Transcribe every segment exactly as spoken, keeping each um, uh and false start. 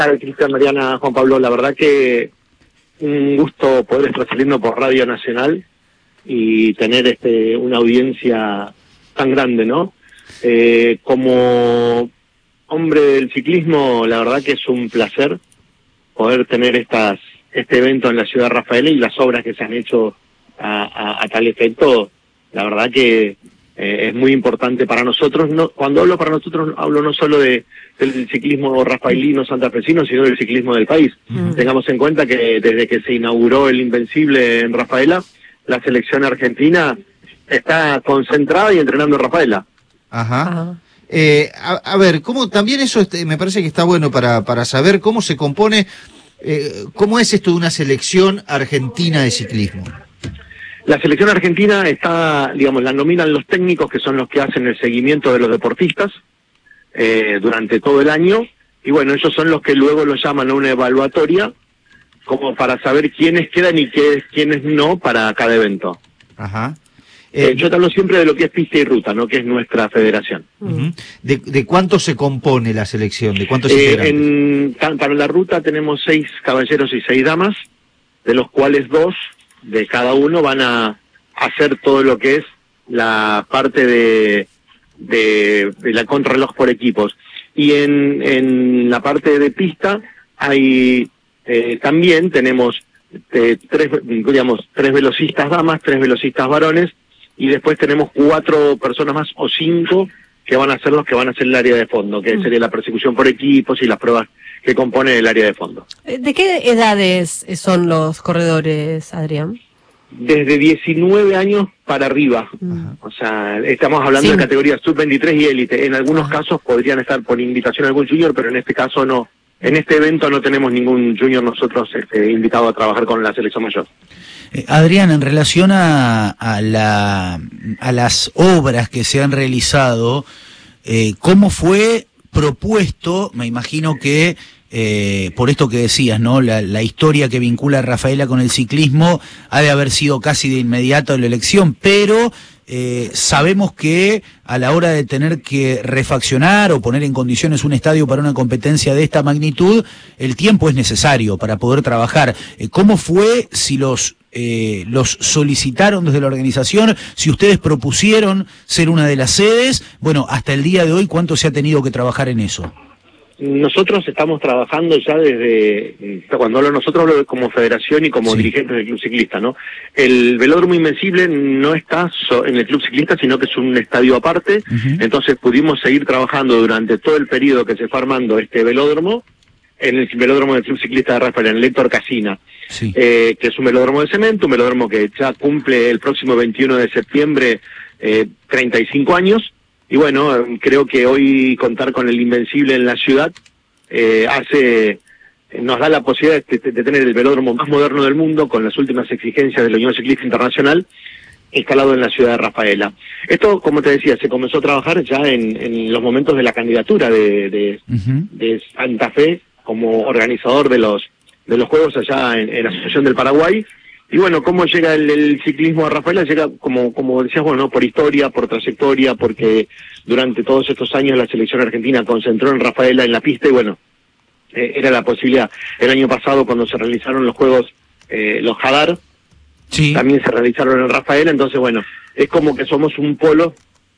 Cristian, Mariana, Juan Pablo, la verdad que un gusto poder estar saliendo por Radio Nacional y tener este una audiencia tan grande, ¿no? Eh, como hombre del ciclismo, la verdad que es un placer poder tener estas este evento en la ciudad de Rafaela y las obras que se han hecho a, a, a tal efecto. La verdad que eh, es muy importante para nosotros. No, cuando hablo para nosotros, hablo no solo de del ciclismo rafaelino santafesino, sino del ciclismo del país. Mm. Tengamos en cuenta que desde que se inauguró el Invencible en Rafaela, la selección argentina está concentrada y entrenando en Rafaela. Ajá. Ajá. Eh, a, a ver, cómo también eso este, me parece que está bueno para, para saber cómo se compone, eh, cómo es esto de una selección argentina de ciclismo. La selección argentina está, digamos, la nominan los técnicos, que son los que hacen el seguimiento de los deportistas eh, durante todo el año, y bueno, ellos son los que luego lo llaman a una evaluatoria como para saber quiénes quedan y qué, quiénes no para cada evento. Ajá. Eh, eh, yo te hablo siempre de lo que es pista y ruta, ¿no? Que es nuestra federación. Uh-huh. ¿De, ¿De cuánto se compone la selección? ¿De cuántos eh, en, Para la ruta tenemos seis caballeros y seis damas, de los cuales dos de cada uno van a hacer todo lo que es la parte de, de, de la contrarreloj por equipos. Y en, en la parte de pista hay eh, también tenemos eh, tres, digamos, tres velocistas damas, tres velocistas varones, y después tenemos cuatro personas más o cinco que van a ser los que van a hacer el área de fondo, que mm. sería la persecución por equipos y las pruebas que componen el área de fondo. ¿De qué edades son los corredores, Adrián? Desde diecinueve años para arriba. Ajá. O sea, estamos hablando sí. de categorías sub veintitrés y élite. En algunos Ajá. casos podrían estar por invitación a algún junior, pero en este caso no. En este evento no tenemos ningún junior nosotros este, invitado a trabajar con la selección mayor. Eh, Adrián, en relación a, a, la, a las obras que se han realizado, eh, ¿cómo fue propuesto? Me imagino que Eh, por esto que decías, ¿no? La, la historia que vincula a Rafaela con el ciclismo ha de haber sido casi de inmediato la elección, pero eh, sabemos que a la hora de tener que refaccionar o poner en condiciones un estadio para una competencia de esta magnitud, el tiempo es necesario para poder trabajar. Eh, ¿Cómo fue si los eh, los solicitaron desde la organización, si ustedes propusieron ser una de las sedes? Bueno, hasta el día de hoy, ¿cuánto se ha tenido que trabajar en eso? Nosotros estamos trabajando ya desde, cuando hablo nosotros hablo como federación y como sí. dirigentes del club ciclista, ¿no? El velódromo Invencible no está so, en el club ciclista, sino que es un estadio aparte, uh-huh. entonces pudimos seguir trabajando durante todo el periodo que se fue armando este velódromo, en el velódromo del club ciclista de Rafaela, en el Héctor Casina, sí. eh, que es un velódromo de cemento, un velódromo que ya cumple el próximo veintiuno de septiembre eh, treinta y cinco años, y bueno, creo que hoy contar con el Invencible en la ciudad eh, hace nos da la posibilidad de, de, de tener el velódromo más moderno del mundo, con las últimas exigencias de la Unión Ciclista Internacional, instalado en la ciudad de Rafaela. Esto, como te decía, se comenzó a trabajar ya en, en los momentos de la candidatura de, de, uh-huh. de Santa Fe como organizador de los de los Juegos allá en, en la Asociación del Paraguay. Y bueno, ¿cómo llega el, el ciclismo a Rafaela? Llega, como como decías, bueno, por historia, por trayectoria, porque durante todos estos años la selección argentina concentró en Rafaela en la pista y bueno, eh, era la posibilidad. El año pasado, cuando se realizaron los Juegos, eh, los Hadar, sí. también se realizaron en Rafaela, entonces bueno, es como que somos un polo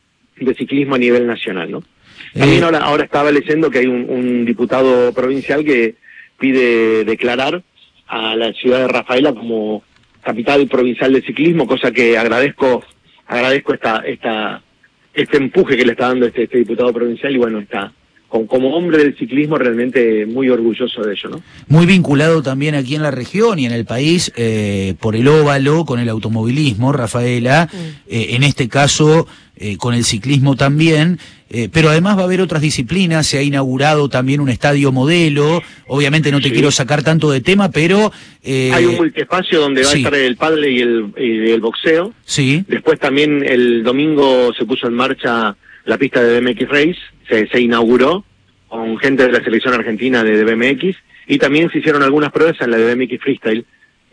de ciclismo a nivel nacional, ¿no? Eh... También ahora, ahora estaba leyendo que hay un, un diputado provincial que pide declarar a la ciudad de Rafaela como capital provincial de ciclismo, cosa que agradezco agradezco esta esta este empuje que le está dando este, este diputado provincial y bueno, está como, como hombre del ciclismo realmente muy orgulloso de ello, ¿no? Muy vinculado también aquí en la región y en el país eh, por el óvalo, con el automovilismo, Rafaela, mm. eh, en este caso eh, con el ciclismo también, eh, pero además va a haber otras disciplinas, se ha inaugurado también un estadio modelo, obviamente no te sí. quiero sacar tanto de tema, pero... Eh, hay un multiespacio donde va sí. a estar el pádel y el, y el boxeo, sí. después también el domingo se puso en marcha la pista de B M X Race, se, se inauguró con gente de la selección argentina de, de B M X, y también se hicieron algunas pruebas en la de B M X Freestyle,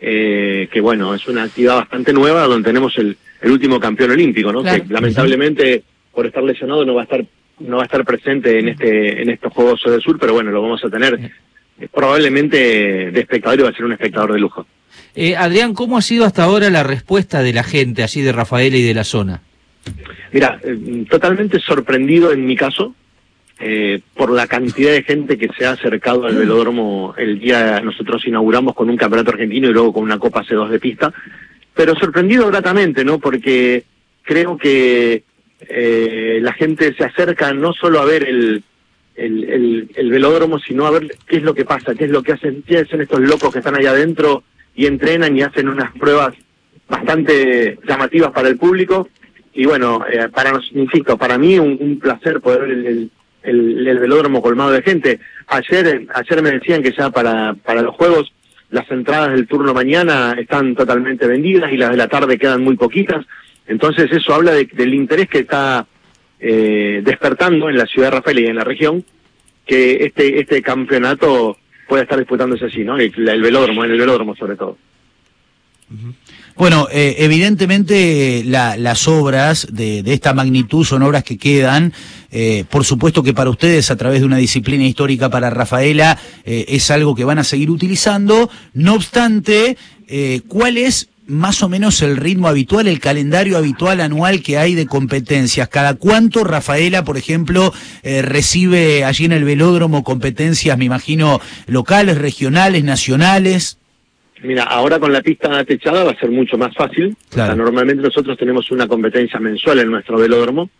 eh, que bueno, es una actividad bastante nueva donde tenemos el, el último campeón olímpico, ¿no? Claro. Que lamentablemente por estar lesionado no va a estar no va a estar presente en este en estos Juegos del Sur, pero bueno, lo vamos a tener eh, probablemente de espectador va a ser un espectador de lujo. Eh, Adrián, ¿cómo ha sido hasta ahora la respuesta de la gente, así de Rafaela y de la zona? Mira, eh, totalmente sorprendido en mi caso, eh, por la cantidad de gente que se ha acercado al velódromo el día nosotros inauguramos con un campeonato argentino y luego con una Copa C dos de pista, pero sorprendido gratamente, ¿no? Porque creo que eh, la gente se acerca no solo a ver el, el, el, el velódromo, sino a ver qué es lo que pasa, qué es lo que hacen, qué hacen estos locos que están allá adentro y entrenan y hacen unas pruebas bastante llamativas para el público. Y bueno, eh, para nos, insisto, para mí un, un placer poder ver el, el, el, el velódromo colmado de gente. Ayer ayer me decían que ya para, para los juegos las entradas del turno mañana están totalmente vendidas y las de la tarde quedan muy poquitas. Entonces eso habla de, del interés que está eh, despertando en la ciudad de Rafaela y en la región, que este este campeonato pueda estar disputándose así, ¿no? El, el velódromo, en el velódromo sobre todo. Bueno, eh, evidentemente la, las obras de, de esta magnitud son obras que quedan, eh, por supuesto que para ustedes a través de una disciplina histórica para Rafaela eh, es algo que van a seguir utilizando. No obstante, eh, ¿cuál es más o menos el ritmo habitual, el calendario habitual anual que hay de competencias? ¿Cada cuánto Rafaela, por ejemplo, eh, recibe allí en el velódromo competencias, me imagino, locales, regionales, nacionales? Mira, ahora con la pista techada va a ser mucho más fácil. Claro. O sea, normalmente nosotros tenemos una competencia mensual en nuestro velódromo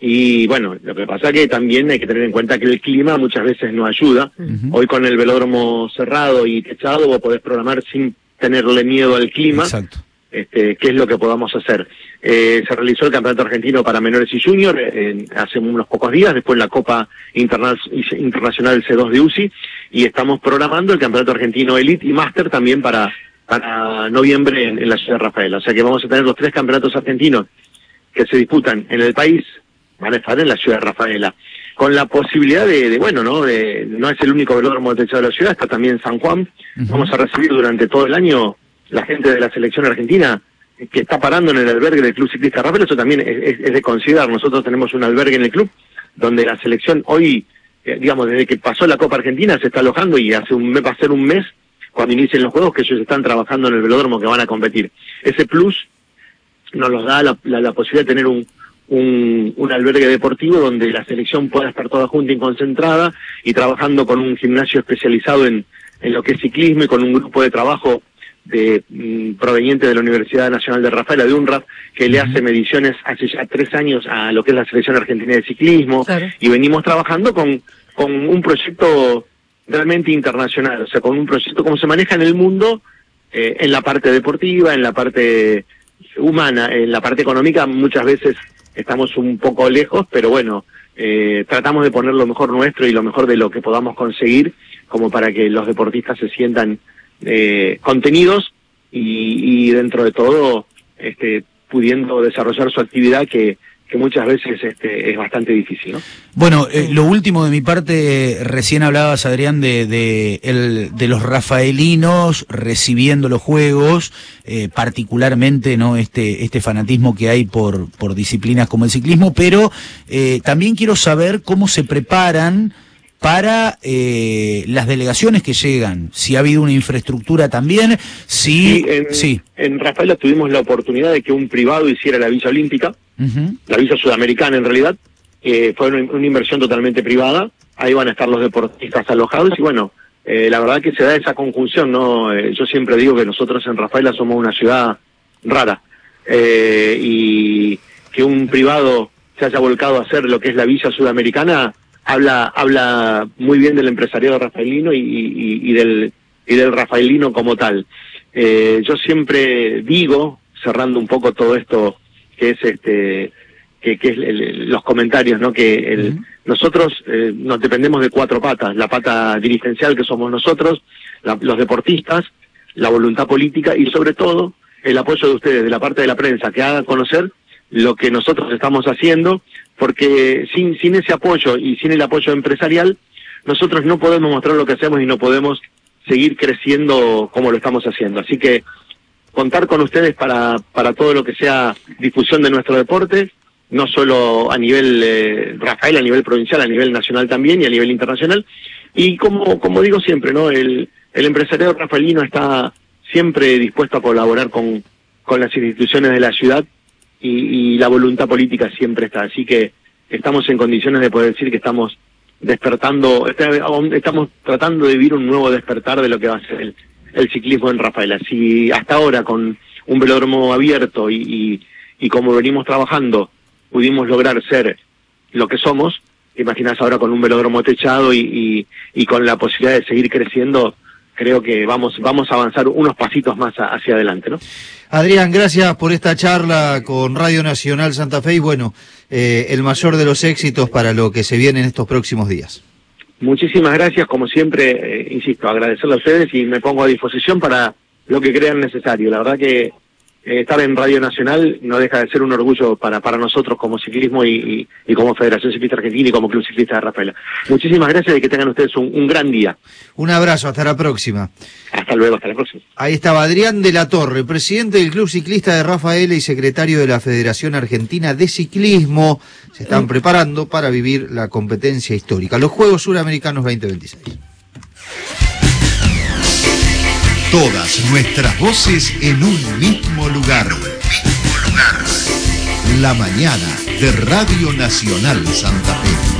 y bueno, lo que pasa que también hay que tener en cuenta que el clima muchas veces no ayuda. Uh-huh. Hoy con el velódromo cerrado y techado vos podés programar sin tenerle miedo al clima. Exacto. Este, qué es lo que podamos hacer. Eh, se realizó el Campeonato Argentino para menores y junior eh, hace unos pocos días, después la Copa Interna Internacional C dos de U C I, y estamos programando el Campeonato Argentino Elite y Master también para para noviembre en, en la ciudad de Rafaela. O sea que vamos a tener los tres campeonatos argentinos que se disputan en el país, van a estar en la ciudad de Rafaela, con la posibilidad de, de bueno, ¿no? De, no es el único velódromo de techado de la ciudad, está también San Juan. Uh-huh. Vamos a recibir durante todo el año la gente de la selección argentina que está parando en el albergue del Club Ciclista Rafaela. Eso también es, es, es de considerar. Nosotros tenemos un albergue en el club donde la selección hoy, eh, digamos, desde que pasó la Copa Argentina se está alojando y hace un mes, va a ser un mes cuando inicien los juegos que ellos están trabajando en el velódromo que van a competir. Ese plus nos los da la, la, la posibilidad de tener un, un, un albergue deportivo donde la selección pueda estar toda junta y concentrada y trabajando con un gimnasio especializado en, en lo que es ciclismo y con un grupo de trabajo de mm, proveniente de la Universidad Nacional de Rafaela, de UNRAF, que le hace mediciones hace ya tres años a lo que es la selección argentina de ciclismo. Claro. Y venimos trabajando con, con un proyecto realmente internacional, o sea, con un proyecto como se maneja en el mundo, eh, en la parte deportiva, en la parte humana, en la parte económica muchas veces estamos un poco lejos, pero bueno, eh, tratamos de poner lo mejor nuestro y lo mejor de lo que podamos conseguir como para que los deportistas se sientan eh, contenidos y, y dentro de todo este, pudiendo desarrollar su actividad que que muchas veces este, es bastante difícil, ¿no? Bueno, eh, lo último de mi parte, recién hablabas, Adrián, de, de, el, de los rafaelinos recibiendo los juegos, eh, particularmente no este, este fanatismo que hay por, por disciplinas como el ciclismo, pero eh, también quiero saber cómo se preparan para eh, las delegaciones que llegan, si ha habido una infraestructura también, si... Sí, en, sí. en Rafaela tuvimos la oportunidad de que un privado hiciera la Villa Olímpica, uh-huh. la Villa Sudamericana en realidad, eh, fue una, una inversión totalmente privada, ahí van a estar los deportistas alojados y bueno, eh, la verdad que se da esa conjunción, ¿no? Eh, yo siempre digo que nosotros en Rafaela somos una ciudad rara eh, y que un privado se haya volcado a hacer lo que es la Villa Sudamericana habla habla muy bien del empresariado rafaelino y, y, y del y del rafaelino como tal. Eh, yo siempre digo, cerrando un poco todo esto que es este que, que es el, los comentarios, ¿no? Que el, uh-huh. nosotros eh, nos dependemos de cuatro patas: la pata dirigencial que somos nosotros, la, los deportistas, la voluntad política y sobre todo el apoyo de ustedes, de la parte de la prensa, que haga conocer lo que nosotros estamos haciendo, porque sin sin ese apoyo y sin el apoyo empresarial, nosotros no podemos mostrar lo que hacemos y no podemos seguir creciendo como lo estamos haciendo. Así que contar con ustedes para para todo lo que sea difusión de nuestro deporte, no solo a nivel eh, Rafael, a nivel provincial, a nivel nacional también y a nivel internacional, Y como como digo siempre, ¿no? El, el empresariado rafaelino está siempre dispuesto a colaborar con, con las instituciones de la ciudad y, y la voluntad política siempre está. Así que estamos en condiciones de poder decir que estamos despertando, estamos tratando de vivir un nuevo despertar de lo que va a ser el, el ciclismo en Rafaela. Si hasta ahora con un velódromo abierto y, y, y como venimos trabajando pudimos lograr ser lo que somos, imaginás ahora con un velódromo techado y, y, y con la posibilidad de seguir creciendo, creo que vamos vamos a avanzar unos pasitos más a, hacia adelante, ¿no? Adrián, gracias por esta charla con Radio Nacional Santa Fe y bueno, eh, el mayor de los éxitos para lo que se viene en estos próximos días. Muchísimas gracias, como siempre, eh, insisto, agradecerle a ustedes y me pongo a disposición para lo que crean necesario. La verdad que eh, estar en Radio Nacional no deja de ser un orgullo para para nosotros como ciclismo y, y, y como Federación Ciclista Argentina y como Club Ciclista de Rafaela. Muchísimas gracias y que tengan ustedes un, un gran día. Un abrazo, hasta la próxima. Hasta luego, hasta la próxima. Ahí estaba Adrián de la Torre, presidente del Club Ciclista de Rafaela y secretario de la Federación Argentina de Ciclismo. Se están preparando para vivir la competencia histórica, los Juegos Suramericanos veinte veintiséis. Todas nuestras voces en un mismo lugar. Mismo lugar. La mañana de Radio Nacional Santa Fe.